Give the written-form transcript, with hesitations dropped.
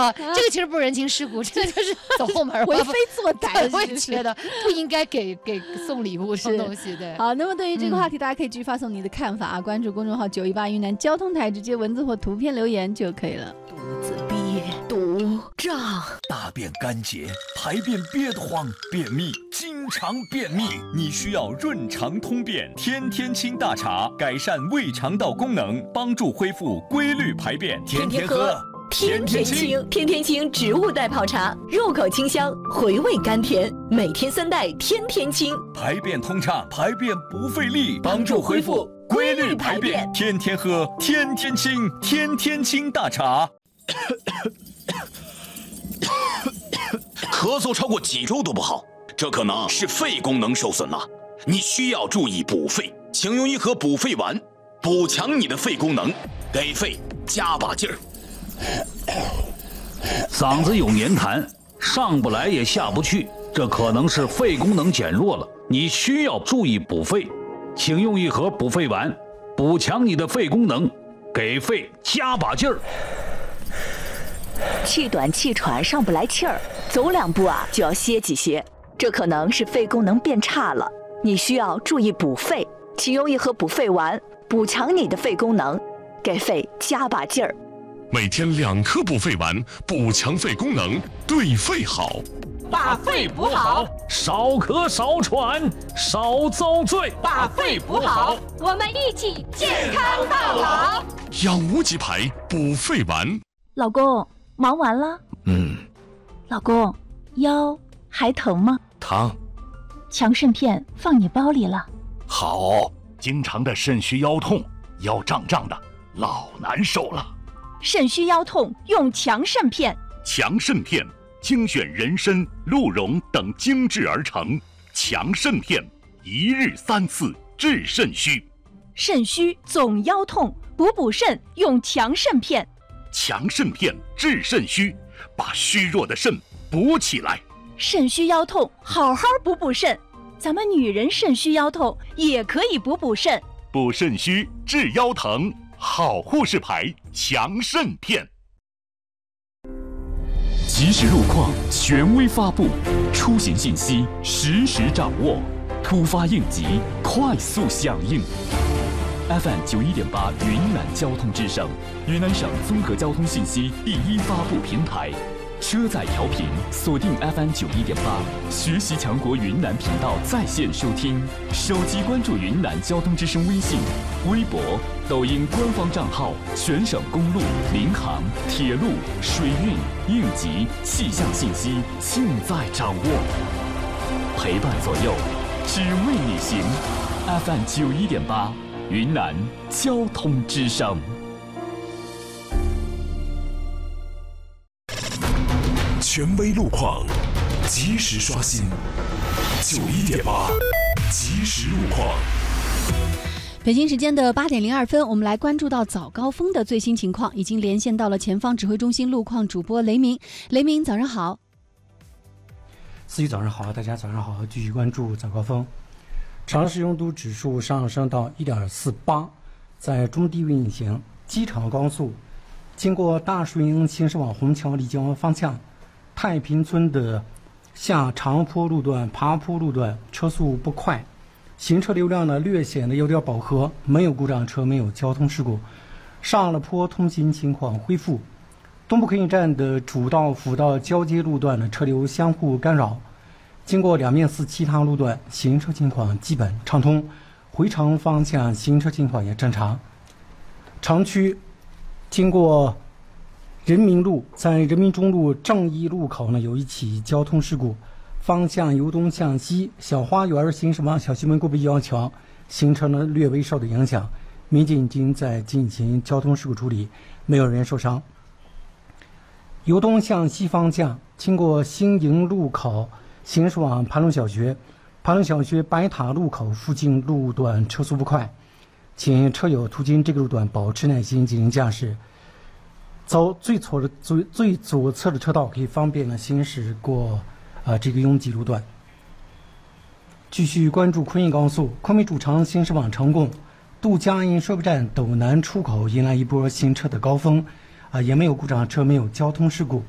啊，这个其实不是人情世故，这就是走后门， 为非作歹。 我也觉得不应该给送礼物这种东西。对， 好，那么对于这个话题，大家可以继续发送你的看法啊，关注公众号918云南交通台，直接文字或图片留言就可以了。 肚子憋肚胀， 大便干结，排便憋得慌，便秘，经常便秘，你需要润肠通便天天清大茶，改善胃肠道功能，帮助恢复规律排便，天天喝。 天天清，天天清植物代泡茶，入口清香，回味甘甜，每天3袋，天天清， 排便通畅，排便不费力，帮助恢复规律排便，天天喝，天天清，天天清大茶。 咳嗽超过几周都不好，这可能是肺功能受损了，你需要注意补肺，请用一盒补肺丸，补强你的肺功能，给肺加把劲儿。 嗓子有黏痰，上不来也下不去，这可能是肺功能减弱了，你需要注意补肺，请用一盒补肺丸，补强你的肺功能，给肺加把劲儿。 气短气喘上不来气儿，走2步啊就要歇几歇，这可能是肺功能变差了，你需要注意补肺，请用一盒补肺丸，补强你的肺功能，给肺加把劲儿。 每天2颗补肺丸，补强肺功能，对肺好。 把肺补好， 少咳少喘少遭罪。 把肺补好，我们一起健康到老。 养无极牌补肺丸。 老公，忙完了？老公，腰还疼吗？ 疼。 强肾片放你包里了。 好，经常的肾虚腰痛，腰胀胀的，老难受了。 肾虚腰痛用强肾片。 强肾片精选人参、鹿茸等精制而成，强肾片1日3次治肾虚。 肾虚总腰痛，补肾用强肾片。 强肾片治肾虚，把虚弱的肾补起来。 肾虚腰痛好好补肾，咱们女人肾虚腰痛也可以补肾。 补肾虚治腰疼，好护士牌强肾片。 即时路况权威发布，出行信息实时掌握，突发应急快速响应。FM 91.8云南交通之声，云南省综合交通信息第一发布平台。车载调频锁定 FM 91.8，学习强国云南频道在线收听，手机关注云南交通之声微信、微博、抖音官方账号，全省公路、民航、铁路、水运、应急、气象信息尽在掌握，陪伴左右，只为你行。FM 91.8，云南交通之声。 权威路况，及时刷新。91.8，即时路况。 北京时间的8点02分，我们来关注到早高峰的最新情况，已经连线到了前方指挥中心路况主播雷鸣。雷鸣，早上好。 思雨早上好，大家早上好，继续关注早高峰。长时拥堵指数上升到1.48，在中低运行，机场高速经过大树营行驶往虹桥丽江方向，太平村的下长坡路段、爬坡路段车速不快，行车流量呢略显得有点饱和，没有故障车，没有交通事故。上了坡通行情况恢复。东部客运站的主道辅道交接路段的车流相互干扰，经过2面4其他路段行车情况基本畅通，回程方向行车情况也正常。长区经过人民路，在人民中路正义路口呢有一起交通事故，方向由东向西，小花园行驶往小西门过北要桥，行车呢略微受到影响，民警已经在进行交通事故处理，没有人受伤。由东向西方向，经过新营路口行驶往盘龙小学，盘龙小学白塔路口附近路段车速不快，请车友途经这个路段保持耐心进行驾驶，走最左侧的车道，可以方便的行驶过这个拥挤路段。继续关注昆运高速，昆明主长行驶往成贡，杜家营收费站斗南出口迎来一波行车的高峰，也没有故障车，没有交通事故。